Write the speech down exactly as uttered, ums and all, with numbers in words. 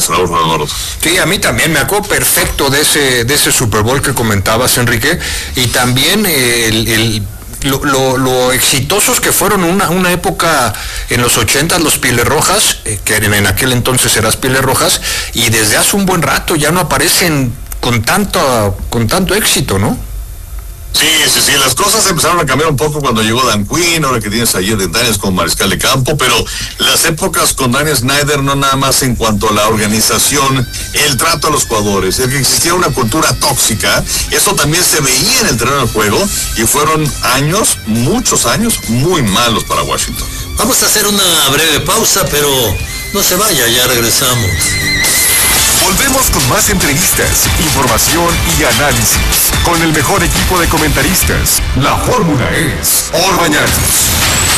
Gracias, Raúl Alvarado. Sí, a mí también me acuerdo perfecto de ese, de ese Super Bowl que comentabas, Enrique, y también eh, el, el Lo, lo, lo exitosos que fueron una, una época en los ochentas los Pieles Rojas, eh, que en aquel entonces eras Pieles Rojas, y desde hace un buen rato ya no aparecen con tanto, con tanto éxito, ¿no? Sí, sí, sí, las cosas empezaron a cambiar un poco cuando llegó Dan Quinn, ahora que tienes ayer de Daniels como mariscal de campo, pero las épocas con Daniel Snyder no nada más en cuanto a la organización, el trato a los jugadores, el que existía una cultura tóxica, eso también se veía en el terreno del juego y fueron años, muchos años, muy malos para Washington. Vamos a hacer una breve pausa, pero no se vaya, ya regresamos. Volvemos con más entrevistas, información y análisis. Con el mejor equipo de comentaristas. La fórmula es Orbañanos.